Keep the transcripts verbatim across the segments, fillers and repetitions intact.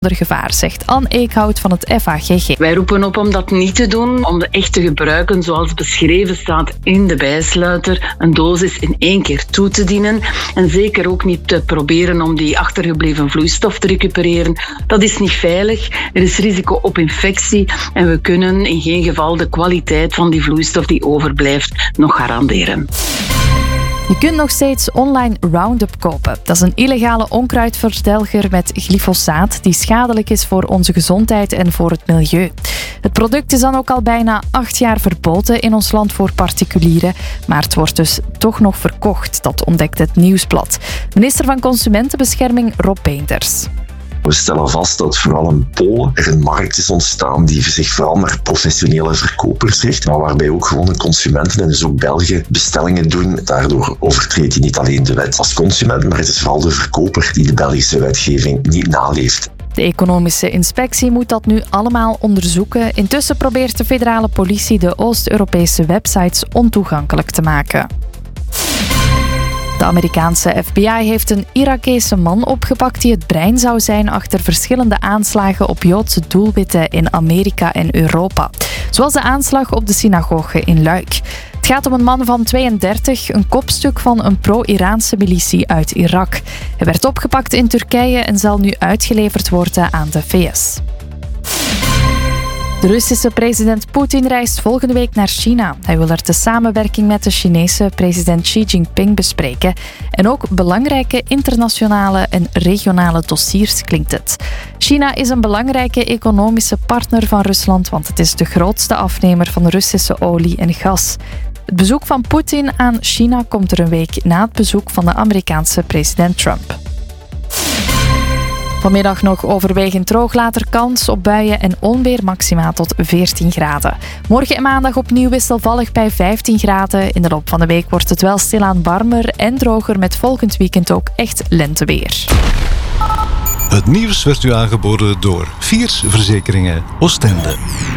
gevaar, zegt Anne Eekhout van het F A G G. Wij roepen op om dat niet te doen, om de echt te gebruiken zoals beschreven staat in de bijsluiter, een dosis in één keer toe te dienen en zeker ook niet te proberen om die achtergebleven vloeistof te recupereren. Dat is niet veilig, er is risico op infectie en we kunnen in geen geval de kwaliteit van die vloeistof die overblijft nog garanderen. Je kunt nog steeds online Roundup kopen. Dat is een illegale onkruidverdelger met glyfosaat die schadelijk is voor onze gezondheid en voor het milieu. Het product is dan ook al bijna acht jaar verboden in ons land voor particulieren, maar het wordt dus toch nog verkocht. Dat ontdekt het Nieuwsblad. Minister van Consumentenbescherming Rob Peenders. We stellen vast dat vooral in Polen er een markt is ontstaan die zich vooral naar professionele verkopers richt, maar waarbij ook gewone consumenten en dus ook Belgen bestellingen doen. Daardoor overtreedt hij niet alleen de wet als consument, maar het is vooral de verkoper die de Belgische wetgeving niet naleeft. De economische inspectie moet dat nu allemaal onderzoeken. Intussen probeert de federale politie de Oost-Europese websites ontoegankelijk te maken. De Amerikaanse F B I heeft een Irakese man opgepakt die het brein zou zijn achter verschillende aanslagen op Joodse doelwitten in Amerika en Europa. Zoals de aanslag op de synagoge in Luik. Het gaat om een man van tweeëndertig, een kopstuk van een pro-Iraanse militie uit Irak. Hij werd opgepakt in Turkije en zal nu uitgeleverd worden aan de V S. De Russische president Poetin reist volgende week naar China. Hij wil er de samenwerking met de Chinese president Xi Jinping bespreken. En ook belangrijke internationale en regionale dossiers, klinkt het. China is een belangrijke economische partner van Rusland, want het is de grootste afnemer van Russische olie en gas. Het bezoek van Poetin aan China komt er een week na het bezoek van de Amerikaanse president Trump. Vanmiddag nog overwegend droog, later kans op buien en onweer, maxima tot veertien graden. Morgen en maandag opnieuw wisselvallig bij vijftien graden. In de loop van de week wordt het wel stilaan warmer en droger met volgend weekend ook echt lenteweer. Het nieuws werd u aangeboden door Viers Verzekeringen Oostende.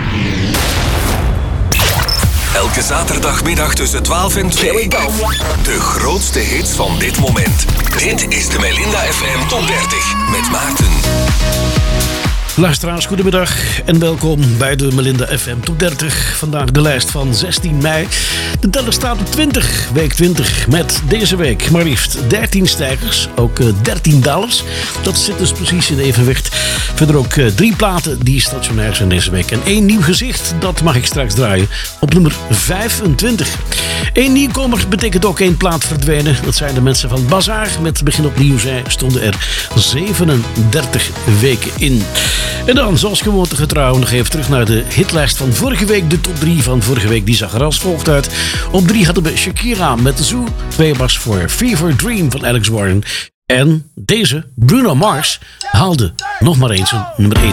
Elke zaterdagmiddag tussen twaalf en twee. De grootste hits van dit moment. Dit is de Melinda F M Top dertig met Maarten. Luisteraars, goedemiddag en welkom bij de Melinda F M Top dertig. Vandaag de lijst van zestien mei. De teller staat op twintig, week twintig. Met deze week maar liefst dertien stijgers, ook dertien dalers. Dat zit dus precies in evenwicht. Verder ook drie platen die stationair zijn deze week. En één nieuw gezicht, dat mag ik straks draaien. Op nummer vijfentwintig. Eén nieuwkomer betekent ook één plaat verdwenen. Dat zijn de mensen van Bazaar. Met begin opnieuw zij stonden er zevenendertig weken in. En dan, zoals gewoonte getrouw, nog even terug naar de hitlijst van vorige week. De top drie van vorige week, die zag er als volgt uit. Op drie hadden we Shakira met Zoo. Twee was voor Fever Dream van Alex Warren. En deze, Bruno Mars, haalde nog maar eens een nummer één.